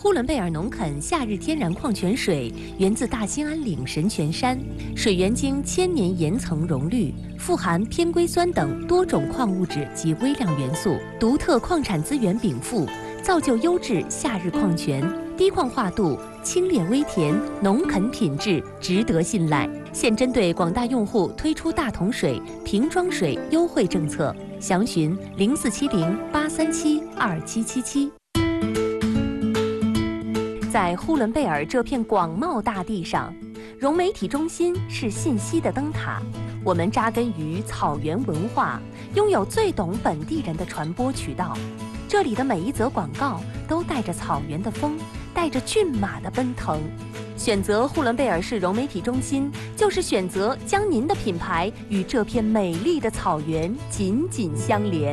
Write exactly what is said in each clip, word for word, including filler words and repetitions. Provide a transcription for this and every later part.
呼伦贝尔农垦夏日天然矿泉水源自大兴安岭神泉山，水源经千年岩层溶滤，富含偏硅酸等多种矿物质及微量元素，独特矿产资源禀赋，造就优质夏日矿泉，低矿化度，清冽微甜，农垦品质，值得信赖。现针对广大用户推出大桶水、瓶装水优惠政策，详询零四七零八三七二七七七。在呼伦贝尔这片广袤大地上，融媒体中心是信息的灯塔。我们扎根于草原文化，拥有最懂本地人的传播渠道。这里的每一则广告都带着草原的风，带着骏马的奔腾。选择呼伦贝尔市融媒体中心，就是选择将您的品牌与这片美丽的草原紧紧相连。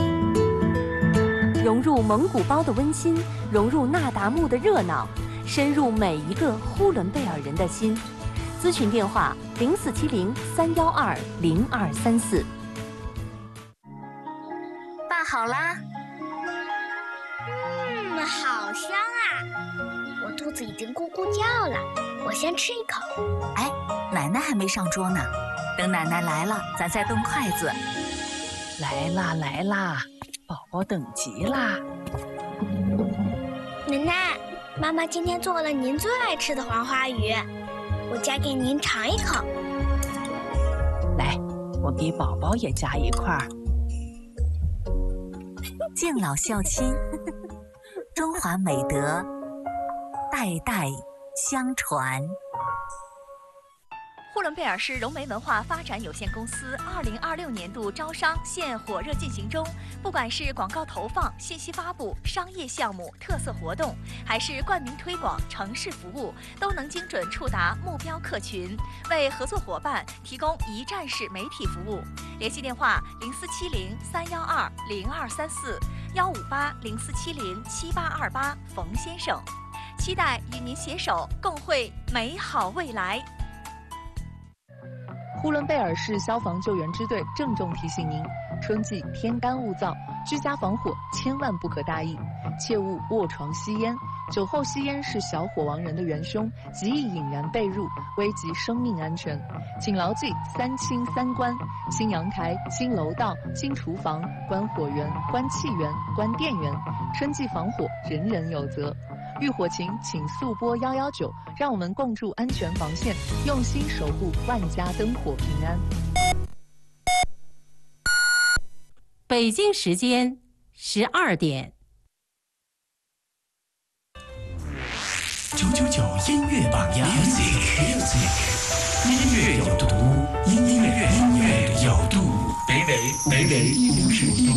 融入蒙古包的温馨，融入那达慕的热闹，深入每一个呼伦贝尔人的心。咨询电话零四七零三幺二零二三四。 拌好啦。 嗯，好香啊！我肚子已经咕咕叫了，我先吃一口。 哎，奶奶还没上桌呢，等奶奶来了，咱再动筷子。 来啦来啦，宝宝等急啦！ 奶奶，妈妈今天做了您最爱吃的黄花鱼，我夹给您尝一口。 来，我给宝宝也夹一块儿。 敬老孝亲，中华美德代代相传。 呼伦贝尔市融媒文化发展有限公司二零二六年度招商现火热进行中，不管是广告投放、信息发布、商业项目、特色活动，还是冠名推广、城市服务，都能精准触达目标客群，为合作伙伴提供一站式媒体服务。联系电话零四七零三幺二零二三四幺五八零四七零七八二八，冯先生，期待与您携手共绘美好未来。 呼伦贝尔市消防救援支队郑重提醒您：春季天干物燥，居家防火千万不可大意，切勿卧床吸烟。酒后吸烟是小火亡人的元凶，极易引燃被褥，危及生命安全。请牢记三清三关：清阳台、清楼道、清厨房，关火源、关气源、关电源。春季防火，人人有责。遇火情，请速拨幺幺九，让我们共筑安全防线，用心守护万家灯火平安。 北京时间十二点。 九九九音乐榜样 ，music music， 音乐有毒，音乐音乐有毒，北纬北纬一零五度。